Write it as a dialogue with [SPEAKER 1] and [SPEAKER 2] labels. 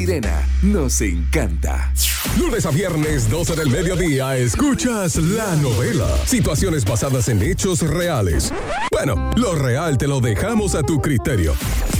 [SPEAKER 1] Sirena, nos encanta.
[SPEAKER 2] Lunes a viernes, 12 del mediodía, escuchas La Novela. Situaciones basadas en hechos reales. Bueno, lo real te lo dejamos a tu criterio.